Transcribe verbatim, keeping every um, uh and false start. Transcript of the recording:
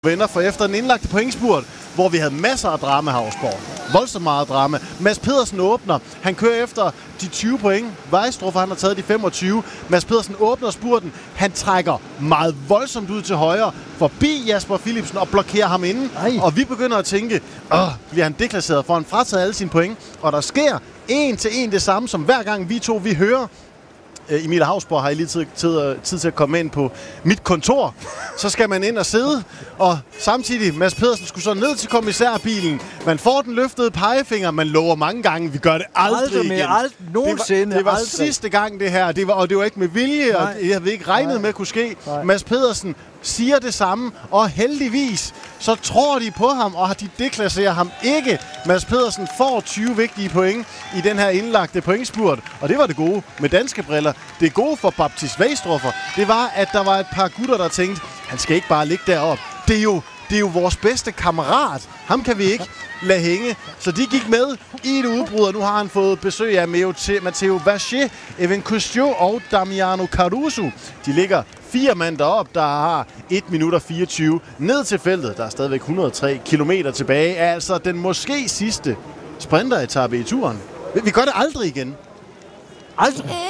Venner, for efter den indlagte pointspurt, hvor vi havde masser af drama, Havsgaard. Voldsomt meget drama. Mads Pedersen åbner. Han kører efter de tyve point. Vejstrup, han har taget de femogtyve. Mads Pedersen åbner spurten. Han trækker meget voldsomt ud til højre, forbi Jasper Philipsen og blokerer ham inden. Ej. Og vi begynder at tænke, åh, bliver han deklasseret, for han frataget alle sine point. Og der sker en til en det samme, som hver gang vi to vi hører. Emil Havsborg har I lige tid, tid, tid til at komme ind på mit kontor. Så skal man ind og sidde, og samtidig Mads Pedersen skulle så ned til kommissærbilen. Man får den løftede pegefinger, man lover mange gange, vi gør det aldrig, aldrig igen. Mere, aldrig, nogensinde, det var, det var aldrig. sidste gang det her, det var, og det var ikke med vilje, Nej. og jeg havde ikke regnet Nej. med at kunne ske. Nej. Mads Pedersen siger det samme, og heldigvis så tror de på ham, og de deklasserer ham ikke. Mads Pedersen får tyve vigtige point i den her indlagte pointspurt, og det var det gode med danske briller. Det gode for Baptist Vejstroffer, det var, at der var et par gutter, der tænkte, han skal ikke bare ligge deroppe. Det er jo, det er jo vores bedste kammerat. Ham kan vi ikke lade hænge. Så de gik med i et udbrud, og nu har han fået besøg af Matteo Vacher, Evan Kostjo og Damiano Caruso. De ligger fire mand deroppe, der har et minut og fireogtyve ned til feltet. Der er stadigvæk et hundrede og tre kilometer tilbage. Altså den måske sidste sprinteretappe i turen. Vi gør det aldrig igen. Aldrig.